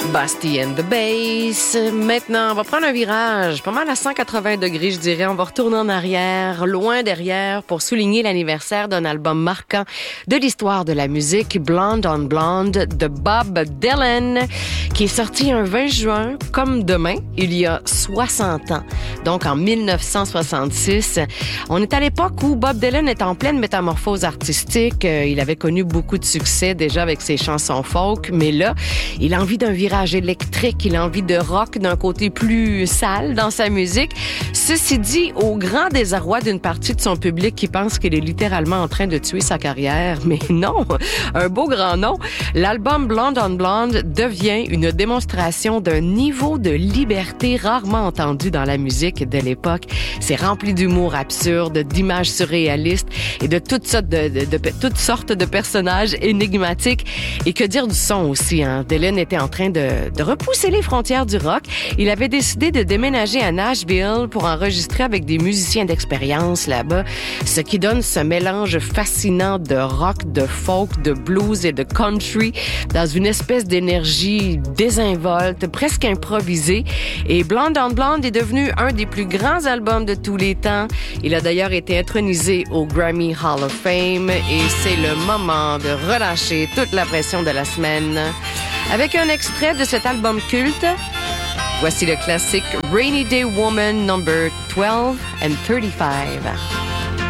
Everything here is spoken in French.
Basti and the Bass. Maintenant, on va prendre un virage, pas mal à 180 degrés, je dirais. On va retourner en arrière, loin derrière, pour souligner l'anniversaire d'un album marquant de l'histoire de la musique, Blonde on Blonde, de Bob Dylan, qui est sorti un 20 juin, comme demain, il y a 60 ans. Donc, en 1966. On est à l'époque où Bob Dylan est en pleine métamorphose artistique. Il avait connu beaucoup de succès déjà avec ses chansons folk, mais là, il a envie d'un virage électrique, il a envie de rock d'un côté plus sale dans sa musique. Ceci dit, au grand désarroi d'une partie de son public qui pense qu'il est littéralement en train de tuer sa carrière. Mais non, un beau grand nom. L'album Blonde on Blonde devient une démonstration d'un niveau de liberté rarement entendu dans la musique de l'époque. C'est rempli d'humour absurde, d'images surréalistes et de toutes sortes de personnages énigmatiques. Et que dire du son aussi, hein? Dylan était en train de repousser les frontières du rock. Il avait décidé de déménager à Nashville pour enregistrer avec des musiciens d'expérience là-bas, ce qui donne ce mélange fascinant de rock, de folk, de blues et de country dans une espèce d'énergie désinvolte, presque improvisée. Et Blonde on Blonde est devenu un des plus grands albums de tous les temps. Il a d'ailleurs été intronisé au Grammy Hall of Fame et c'est le moment de relâcher toute la pression de la semaine. Avec un extrait de cet album culte, voici le classique Rainy Day Woman number 12 and 35.